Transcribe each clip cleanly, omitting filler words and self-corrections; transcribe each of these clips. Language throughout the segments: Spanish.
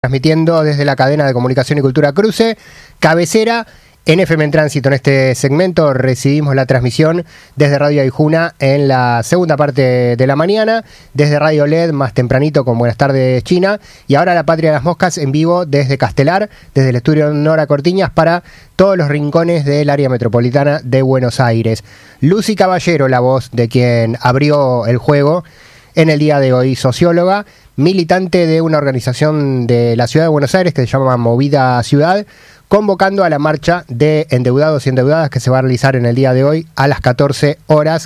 Transmitiendo desde la cadena de comunicación y cultura Cruce, cabecera en FM en Tránsito. En este segmento recibimos la transmisión desde Radio Aijuna en la segunda parte de la mañana, desde Radio LED más tempranito con Buenas tardes China, y ahora La Patria de las Moscas en vivo desde Castelar, desde el estudio Nora Cortiñas para todos los rincones del área metropolitana de Buenos Aires. Lucy Caballero, la voz de quien abrió el juego en el día de hoy, socióloga, militante de una organización de la ciudad de Buenos Aires que se llama Movida Ciudad, convocando a la marcha de endeudados y endeudadas que se va a realizar en el día de hoy a las 14 horas,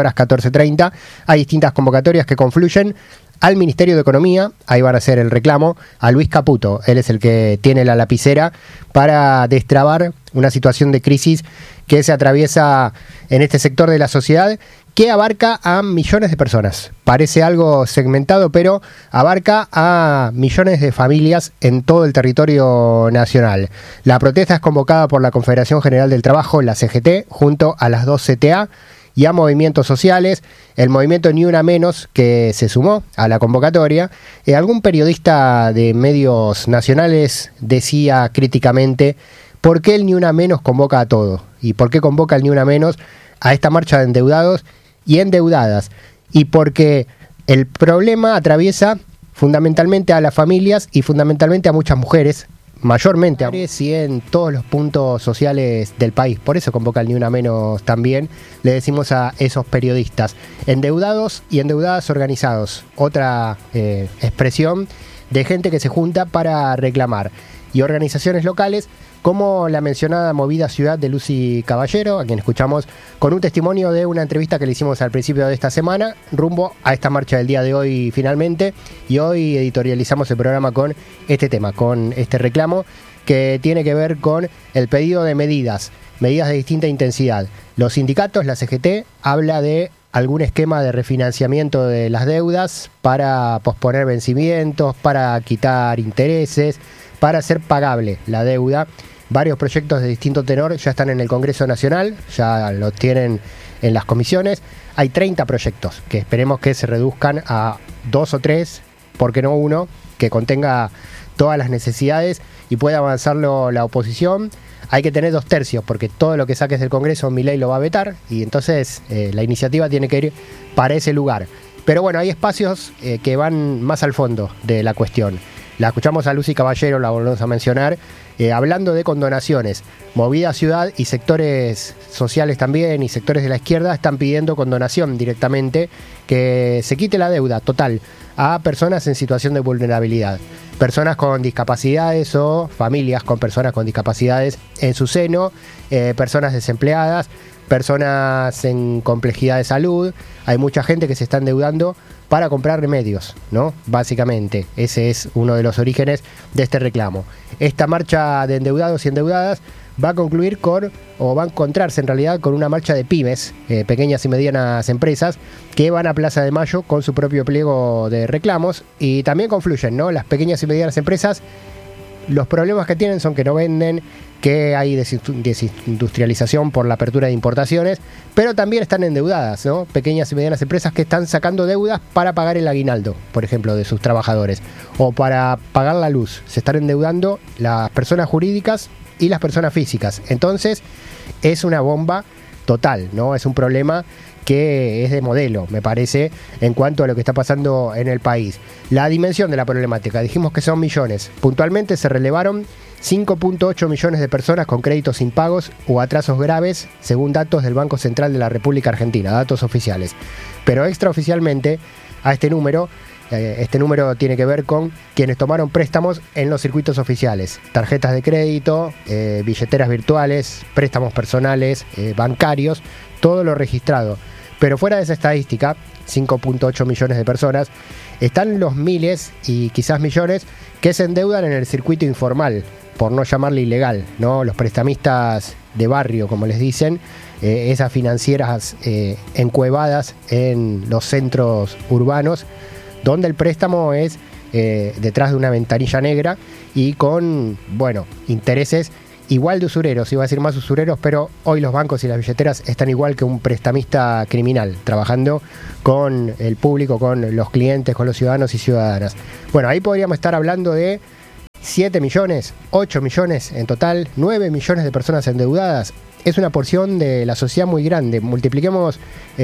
14:30. Hay distintas convocatorias que confluyen al Ministerio de Economía. Ahí van a hacer el reclamo a Luis Caputo. Él es el que tiene la lapicera para destrabar una situación de crisis que se atraviesa en este sector de la sociedad, que abarca a millones de personas. Parece algo segmentado, pero abarca a millones de familias en todo el territorio nacional. La protesta es convocada por la Confederación General del Trabajo, la CGT, junto a las dos CTA y a movimientos sociales, el movimiento Ni Una Menos, que se sumó a la convocatoria. Algún periodista de medios nacionales decía críticamente: ¿por qué el Ni Una Menos convoca a todo? ¿Y por qué convoca el Ni Una Menos a esta marcha de endeudados y endeudadas? Y porque el problema atraviesa fundamentalmente a las familias y fundamentalmente a muchas mujeres, mayormente a mujeres y en todos los puntos sociales del país. Por eso convoca el Ni Una Menos también. Le decimos a esos periodistas: endeudados y endeudadas organizados. Otra expresión de gente que se junta para reclamar. Y organizaciones locales como la mencionada Movida Ciudad de Lucy Caballero, a quien escuchamos con un testimonio de una entrevista que le hicimos al principio de esta semana, rumbo a esta marcha del día de hoy finalmente. Y hoy editorializamos el programa con este tema, con este reclamo que tiene que ver con el pedido de medidas de distinta intensidad. Los sindicatos, la CGT, habla de algún esquema de refinanciamiento de las deudas para posponer vencimientos, para quitar intereses, para hacer pagable la deuda. Varios proyectos de distinto tenor ya están en el Congreso Nacional, ya lo tienen en las comisiones. Hay 30 proyectos que esperemos que se reduzcan a 2 o 3, ¿por qué no 1?, que contenga todas las necesidades y pueda avanzarlo la oposición. Hay que tener 2/3, porque todo lo que saques del Congreso Milei lo va a vetar, y entonces la iniciativa tiene que ir para ese lugar. Pero bueno, hay espacios que van más al fondo de la cuestión. La escuchamos a Lucy Caballero, la volvemos a mencionar, hablando de condonaciones. Movida Ciudad y sectores sociales también y sectores de la izquierda están pidiendo condonación directamente, que se quite la deuda total a personas en situación de vulnerabilidad. Personas con discapacidades o familias con personas con discapacidades en su seno, personas desempleadas, personas en complejidad de salud. Hay mucha gente que se está endeudando para comprar remedios, ¿no? Básicamente, ese es uno de los orígenes de este reclamo. Esta marcha de endeudados y endeudadas va a concluir va a encontrarse en realidad con una marcha de pymes, pequeñas y medianas empresas, que van a Plaza de Mayo con su propio pliego de reclamos, y también confluyen, ¿no? Las pequeñas y medianas empresas, los problemas que tienen son que no venden, que hay desindustrialización por la apertura de importaciones, pero también están endeudadas, ¿no? Pequeñas y medianas empresas que están sacando deudas para pagar el aguinaldo, por ejemplo, de sus trabajadores, o para pagar la luz. Se están endeudando las personas jurídicas y las personas físicas. Entonces, es una bomba total, ¿no? Es un problema que es de modelo, me parece, en cuanto a lo que está pasando en el país. La dimensión de la problemática, dijimos que son millones. Puntualmente se relevaron 5.8 millones de personas con créditos impagos o atrasos graves, según datos del Banco Central de la República Argentina, datos oficiales. Pero extraoficialmente a este número tiene que ver con quienes tomaron préstamos en los circuitos oficiales: tarjetas de crédito, billeteras virtuales, préstamos personales, bancarios, todo lo registrado. Pero fuera de esa estadística, 5.8 millones de personas, están los miles y quizás millones que se endeudan en el circuito informal, por no llamarle ilegal, ¿no? Los prestamistas de barrio, como les dicen, esas financieras encuevadas en los centros urbanos, donde el préstamo es detrás de una ventanilla negra y con, intereses igual de usureros, iba a decir más usureros, pero hoy los bancos y las billeteras están igual que un prestamista criminal, trabajando con el público, con los clientes, con los ciudadanos y ciudadanas. Bueno, ahí podríamos estar hablando de 7 millones, 8 millones en total, 9 millones de personas endeudadas. Es una porción de la sociedad muy grande. Multipliquemos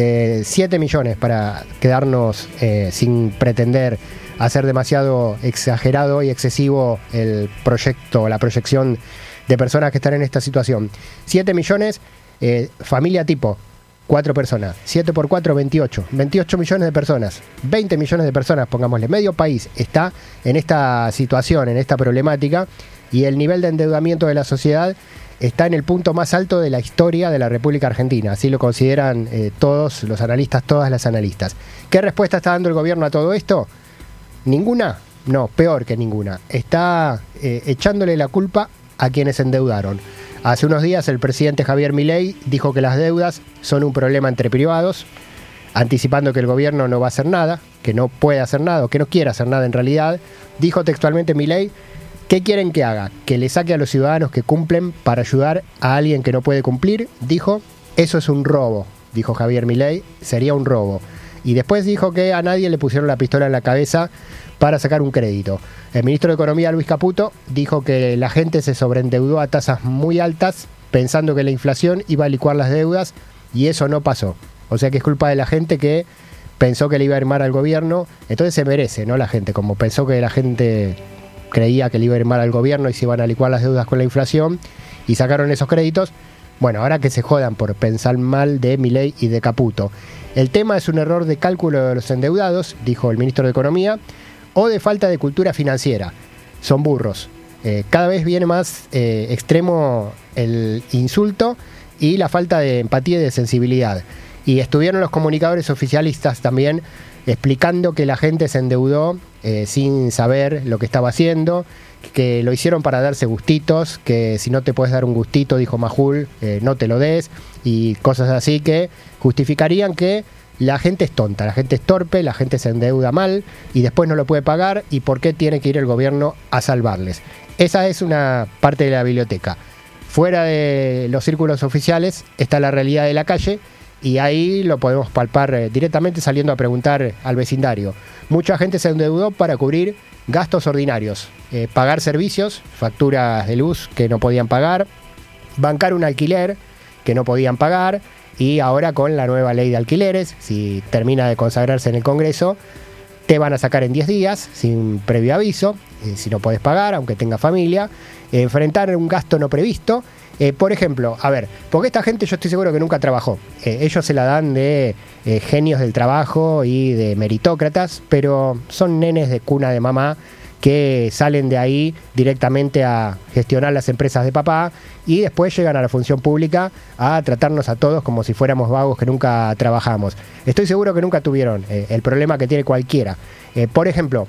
7 millones para quedarnos sin pretender hacer demasiado exagerado y excesivo el proyecto, la proyección de personas que están en esta situación. 7 millones, familia tipo, 4 personas. 7 por 4, 28. 28 millones de personas. 20 millones de personas, pongámosle. Medio país está en esta situación, en esta problemática, y el nivel de endeudamiento de la sociedad está en el punto más alto de la historia de la República Argentina. Así lo consideran todos los analistas, todas las analistas. ¿Qué respuesta está dando el gobierno a todo esto? ¿Ninguna? No, peor que ninguna. Está echándole la culpa a quienes se endeudaron. Hace unos días el presidente Javier Milei dijo que las deudas son un problema entre privados, anticipando que el gobierno no va a hacer nada, que no puede hacer nada o que no quiere hacer nada en realidad. Dijo textualmente Milei: ¿qué quieren que haga? ¿Que le saque a los ciudadanos que cumplen para ayudar a alguien que no puede cumplir? Dijo, eso es un robo, dijo Javier Milei, sería un robo. Y después dijo que a nadie le pusieron la pistola en la cabeza para sacar un crédito. El ministro de Economía, Luis Caputo, dijo que la gente se sobreendeudó a tasas muy altas pensando que la inflación iba a licuar las deudas, y eso no pasó. O sea que es culpa de la gente que pensó que le iba a ir mal al gobierno. Entonces se merece, ¿no? La gente, como pensó que la gente creía que le iba a ir mal al gobierno y se iban a licuar las deudas con la inflación y sacaron esos créditos. Bueno, ahora que se jodan por pensar mal de Milei y de Caputo. El tema es un error de cálculo de los endeudados, dijo el ministro de Economía, o de falta de cultura financiera. Son burros. Cada vez viene más extremo el insulto y la falta de empatía y de sensibilidad. Y estuvieron los comunicadores oficialistas también explicando que la gente se endeudó sin saber lo que estaba haciendo, que lo hicieron para darse gustitos, que si no te puedes dar un gustito, dijo Majul, no te lo des, y cosas así que justificarían que la gente es tonta, la gente es torpe, la gente se endeuda mal y después no lo puede pagar, y por qué tiene que ir el gobierno a salvarles. Esa es una parte de la biblioteca. Fuera de los círculos oficiales está la realidad de la calle, y ahí lo podemos palpar directamente saliendo a preguntar al vecindario. Mucha gente se endeudó para cubrir gastos ordinarios, pagar servicios, facturas de luz que no podían pagar, bancar un alquiler que no podían pagar, y ahora con la nueva ley de alquileres, si termina de consagrarse en el Congreso, te van a sacar en 10 días, sin previo aviso, si no podés pagar, aunque tengas familia, enfrentar un gasto no previsto. Por ejemplo, a ver, porque esta gente yo estoy seguro que nunca trabajó. Ellos se la dan de genios del trabajo y de meritócratas, pero son nenes de cuna de mamá que salen de ahí directamente a gestionar las empresas de papá y después llegan a la función pública a tratarnos a todos como si fuéramos vagos que nunca trabajamos. Estoy seguro que nunca tuvieron el problema que tiene cualquiera. Por ejemplo,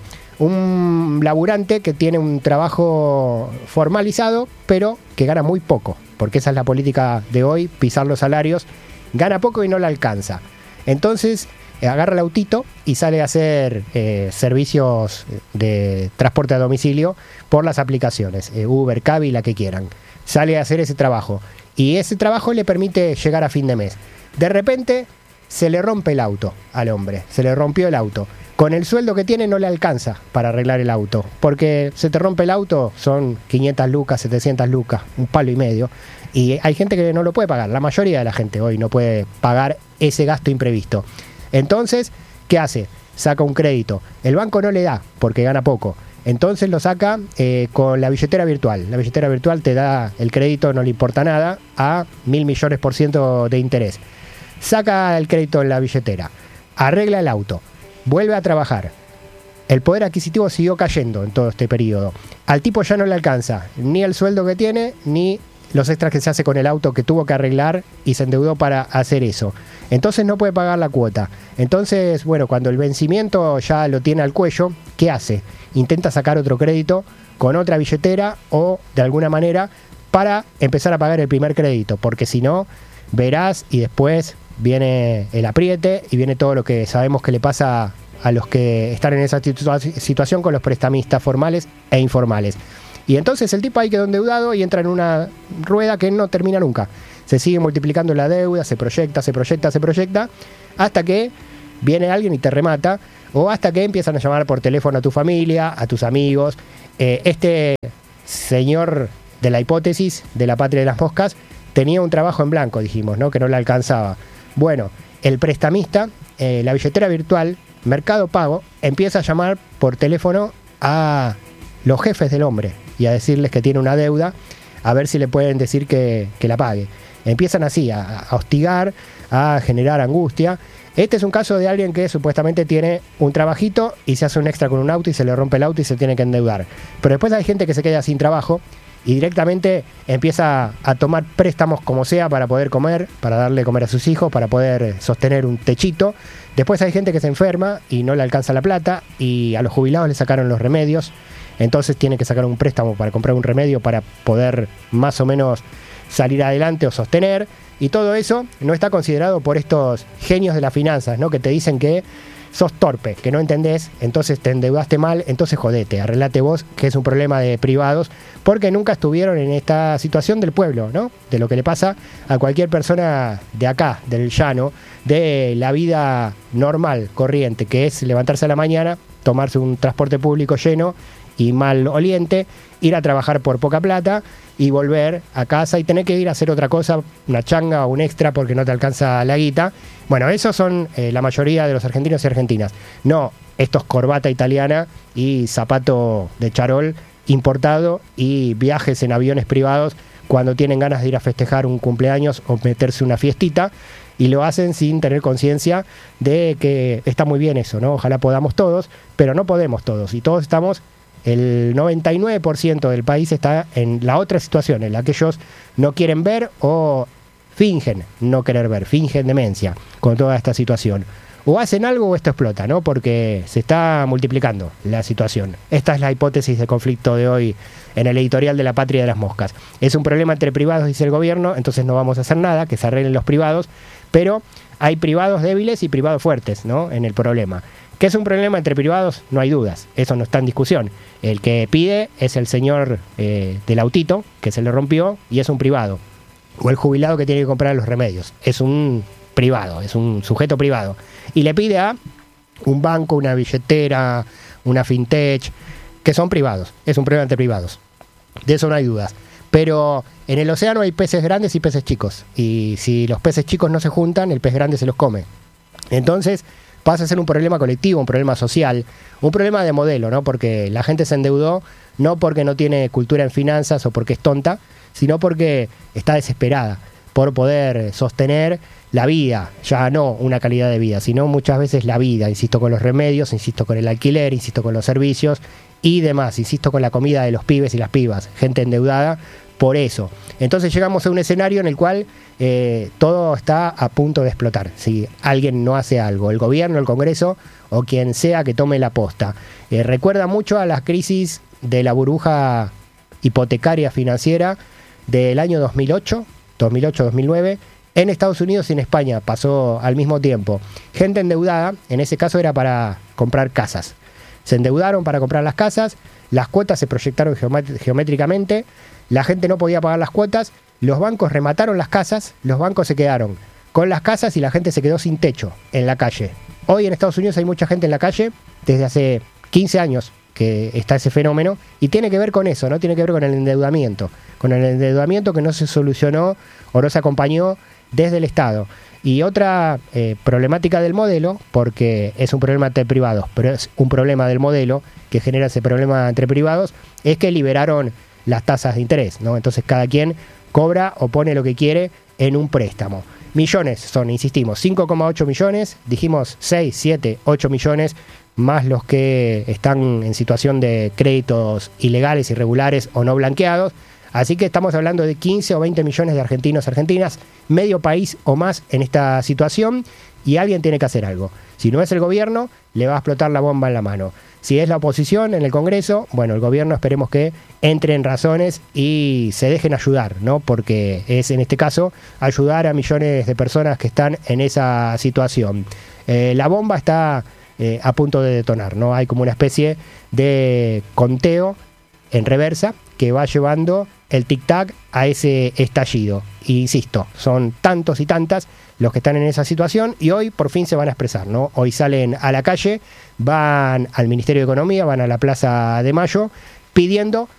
un laburante que tiene un trabajo formalizado, pero que gana muy poco, porque esa es la política de hoy, pisar los salarios, gana poco y no le alcanza. Entonces agarra el autito y sale a hacer servicios de transporte a domicilio por las aplicaciones, Uber, Cabify, la que quieran. Sale a hacer ese trabajo y ese trabajo le permite llegar a fin de mes. De repente se le rompe el auto al hombre, se le rompió el auto. Con el sueldo que tiene no le alcanza para arreglar el auto, porque se te rompe el auto, son 500 lucas, 700 lucas, un palo y medio, y hay gente que no lo puede pagar. La mayoría de la gente hoy no puede pagar ese gasto imprevisto. Entonces, ¿qué hace? Saca un crédito. El banco no le da porque gana poco. Entonces lo saca con la billetera virtual. La billetera virtual te da el crédito, no le importa nada, a 1.000 millones% de interés. Saca el crédito en la billetera, arregla el auto, vuelve a trabajar. El poder adquisitivo siguió cayendo en todo este periodo. Al tipo ya no le alcanza ni el sueldo que tiene, ni los extras que se hace con el auto que tuvo que arreglar y se endeudó para hacer eso. Entonces no puede pagar la cuota. Entonces, bueno, cuando el vencimiento ya lo tiene al cuello, ¿qué hace? Intenta sacar otro crédito con otra billetera o de alguna manera para empezar a pagar el primer crédito, porque si no, verás y después viene el apriete y viene todo lo que sabemos que le pasa a los que están en esa situación con los prestamistas formales e informales. Y entonces el tipo ahí quedó endeudado y entra en una rueda que no termina nunca. Se sigue multiplicando la deuda, se proyecta, hasta que viene alguien y te remata, o hasta que empiezan a llamar por teléfono a tu familia, a tus amigos, Este señor de la hipótesis de la patria de las moscas tenía un trabajo en blanco, dijimos, ¿no? Que no le alcanzaba. Bueno, el prestamista, la billetera virtual, Mercado Pago, empieza a llamar por teléfono a los jefes del hombre y a decirles que tiene una deuda, a ver si le pueden decir que la pague. Empiezan así a hostigar, a generar angustia. Este es un caso de alguien que supuestamente tiene un trabajito y se hace un extra con un auto y se le rompe el auto y se tiene que endeudar. Pero después hay gente que se queda sin trabajo y directamente empieza a tomar préstamos como sea para poder comer, para darle de comer a sus hijos, para poder sostener un techito. Después hay gente que se enferma y no le alcanza la plata y a los jubilados le sacaron los remedios. Entonces tiene que sacar un préstamo para comprar un remedio para poder más o menos salir adelante o sostener. Y todo eso no está considerado por estos genios de las finanzas, ¿no? Que te dicen que sos torpe, que no entendés, entonces te endeudaste mal, entonces jodete, arreglate vos, que es un problema de privados, porque nunca estuvieron en esta situación del pueblo, ¿no? De lo que le pasa a cualquier persona de acá, del llano, de la vida normal, corriente, que es levantarse a la mañana, tomarse un transporte público lleno y mal oliente, ir a trabajar por poca plata y volver a casa y tener que ir a hacer otra cosa, una changa o un extra porque no te alcanza la guita. Bueno, esos son la mayoría de los argentinos y argentinas. No estos corbata italiana y zapato de charol importado y viajes en aviones privados cuando tienen ganas de ir a festejar un cumpleaños o meterse una fiestita, y lo hacen sin tener conciencia de que está muy bien eso, ¿no? Ojalá podamos todos, pero no podemos todos, y todos estamos... El 99% del país está en la otra situación, en la que ellos no quieren ver o fingen no querer ver, fingen demencia con toda esta situación. O hacen algo o esto explota, ¿no? Porque se está multiplicando la situación. Esta es la hipótesis de conflicto de hoy en el editorial de La Patria de las Moscas. Es un problema entre privados, dice el gobierno, entonces no vamos a hacer nada, que se arreglen los privados, pero hay privados débiles y privados fuertes, ¿no? En el problema. ¿Qué es un problema entre privados? No hay dudas, eso no está en discusión. El que pide es el señor del autito, que se le rompió, y es un privado. O el jubilado que tiene que comprar los remedios, es un privado, es un sujeto privado. Y le pide a un banco, una billetera, una fintech, que son privados, es un problema entre privados. De eso no hay dudas. Pero en el océano hay peces grandes y peces chicos. Y si los peces chicos no se juntan, el pez grande se los come. Entonces... pasa a ser un problema colectivo, un problema social, un problema de modelo, ¿no? Porque la gente se endeudó no porque no tiene cultura en finanzas o porque es tonta, sino porque está desesperada por poder sostener la vida, ya no una calidad de vida, sino muchas veces la vida, insisto con los remedios, insisto con el alquiler, insisto con los servicios y demás, insisto con la comida de los pibes y las pibas, gente endeudada. Por eso. Entonces llegamos a un escenario en el cual todo está a punto de explotar. Si alguien no hace algo, el gobierno, el Congreso o quien sea que tome la posta. Recuerda mucho a las crisis de la burbuja hipotecaria financiera del año 2008-2009, en Estados Unidos y en España. Pasó al mismo tiempo. Gente endeudada, en ese caso era para comprar casas. Se endeudaron para comprar las casas, las cuotas se proyectaron geométricamente, la gente no podía pagar las cuotas, los bancos remataron las casas, los bancos se quedaron con las casas y la gente se quedó sin techo en la calle. Hoy en Estados Unidos hay mucha gente en la calle, desde hace 15 años que está ese fenómeno, y tiene que ver con eso, ¿no? Tiene que ver con el endeudamiento que no se solucionó o no se acompañó desde el Estado. Y otra problemática del modelo, porque es un problema entre privados, pero es un problema del modelo que genera ese problema entre privados, es que liberaron las tasas de interés, ¿no? Entonces cada quien cobra o pone lo que quiere en un préstamo. Millones son, insistimos, 5,8 millones, dijimos 6, 7, 8 millones, más los que están en situación de créditos ilegales, irregulares o no blanqueados. Así que estamos hablando de 15 o 20 millones de argentinos, argentinas, medio país o más en esta situación, y alguien tiene que hacer algo. Si no es el gobierno, le va a explotar la bomba en la mano. Si es la oposición en el Congreso, bueno, el gobierno esperemos que entre en razones y se dejen ayudar, ¿no? Porque es en este caso ayudar a millones de personas que están en esa situación. La bomba está a punto de detonar, ¿no? Hay como una especie de conteo en reversa que va llevando el tic-tac a ese estallido. Y insisto, son tantos y tantas los que están en esa situación y hoy por fin se van a expresar, ¿no? Hoy salen a la calle, van al Ministerio de Economía, van a la Plaza de Mayo pidiendo